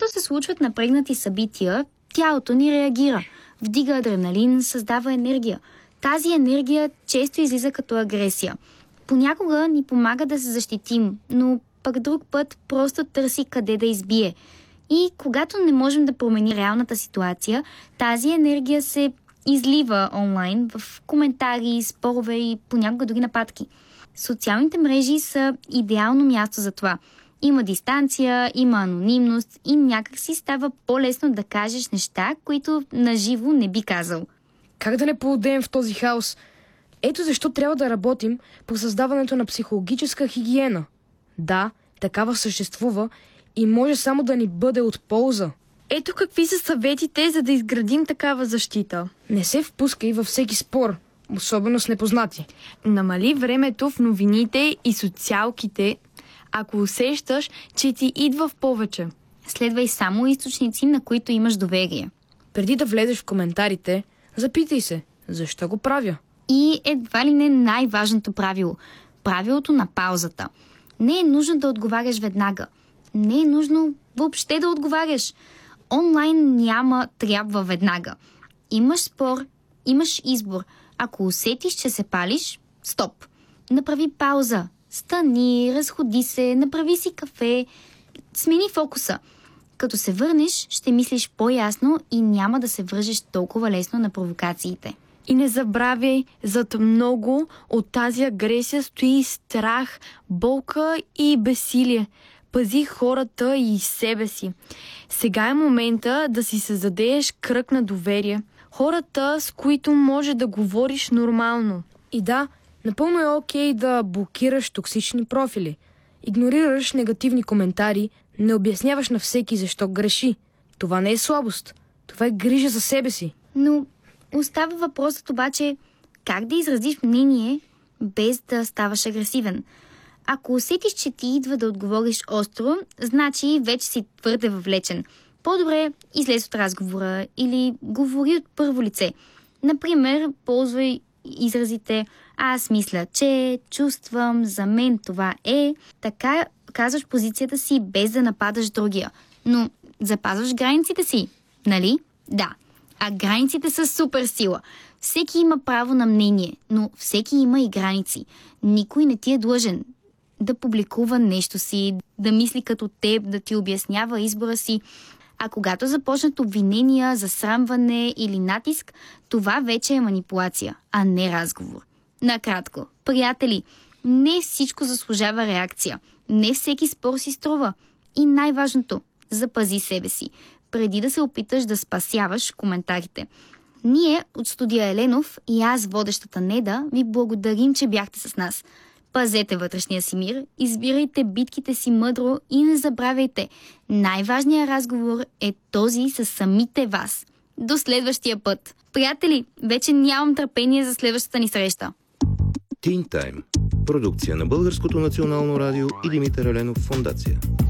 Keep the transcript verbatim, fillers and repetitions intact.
се случват напрегнати събития, тялото ни реагира. Вдига адреналин, създава енергия. Тази енергия често излиза като агресия. Понякога ни помага да се защитим, но пък друг път просто търси къде да избие. И когато не можем да променим реалната ситуация, тази енергия се излива онлайн в коментари, спорове и понякога дори нападки. Социалните мрежи са идеално място за това. Има дистанция, има анонимност и някак си става по-лесно да кажеш неща, които наживо не би казал. Как да не поудеем в този хаос? Ето защо трябва да работим по създаването на психологическа хигиена. Да, такава съществува и може само да ни бъде от полза. Ето какви са съветите, за да изградим такава защита. Не се впускай във всеки спор, особено с непознати. Намали времето в новините и социалките, ако усещаш, че ти идва в повече. Следвай само източници, на които имаш доверие. Преди да влезеш в коментарите, запитай се, защо го правя? И едва ли не най-важното правило – правилото на паузата. Не е нужно да отговаряш веднага. Не е нужно въобще да отговаряш. Онлайн няма трябва веднага. Имаш спор, имаш избор. Ако усетиш, че се палиш, стоп. Направи пауза. Стани, разходи се, направи си кафе. Смени фокуса. Като се върнеш, ще мислиш по-ясно и няма да се вържеш толкова лесно на провокациите. И не забравяй, зад много от тази агресия стои страх, болка и безсилие. Пази хората и себе си. Сега е момента да си създадеш кръг на доверие. Хората, с които може да говориш нормално. И да, напълно е окей да блокираш токсични профили. Игнорираш негативни коментари, не обясняваш на всеки защо греши. Това не е слабост. Това е грижа за себе си. Но остава въпросът обаче как да изразиш мнение без да ставаш агресивен. Ако усетиш, че ти идва да отговориш остро, значи вече си твърде въвлечен. По-добре излез от разговора или говори от първо лице. Например, ползвай изразите аз мисля, че, чувствам, за мен това е. Така казваш позицията си без да нападаш другия. Но запазваш границите си, нали? Да. А границите са супер сила. Всеки има право на мнение, но всеки има и граници. Никой не ти е длъжен да публикува нещо си, да мисли като теб, да ти обяснява избора си. А когато започнат обвинения, засрамване или натиск, това вече е манипулация, а не разговор. Накратко, приятели, не всичко заслужава реакция. Не всеки спор си струва. И най-важното, запази себе си, преди да се опиташ да спасяваш коментарите. Ние от студия Еленов и аз, водещата Неда, ви благодарим, че бяхте с нас. Пазете вътрешния си мир, избирайте битките си мъдро и не забравяйте, най-важният разговор е този с самите вас. До следващия път. Приятели, вече нямам търпение за следващата ни среща. Teen Time. Продукция на Българското национално радио и Димитър Еленов фондация.